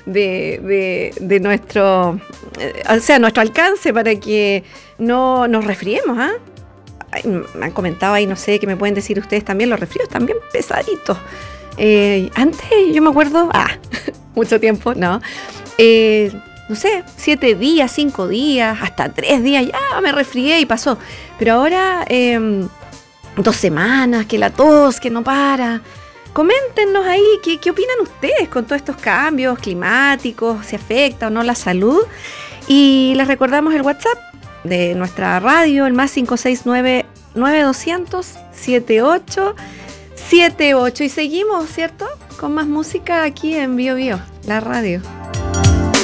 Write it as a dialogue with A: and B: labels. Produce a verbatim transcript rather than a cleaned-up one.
A: de, de, de nuestro, eh, o sea, nuestro alcance para que no nos resfriemos, ¿ah? ¿eh? Me han comentado ahí, no sé, que me pueden decir ustedes también, los resfríos también pesaditos. Eh, antes yo me acuerdo, ah, mucho tiempo, no, eh, no sé, siete días, cinco días, hasta tres días, ya me resfrié y pasó. Pero ahora, eh, dos semanas, que la tos, que no para. Coméntenos ahí, ¿qué, qué opinan ustedes con todos estos cambios climáticos? ¿Se afecta o no la salud? Y les recordamos el WhatsApp de nuestra radio, el más cinco seis nueve, nueve dos cero cero, siete ocho siete ocho. Y seguimos, ¿cierto? Con más música aquí en Bio Bio, la radio.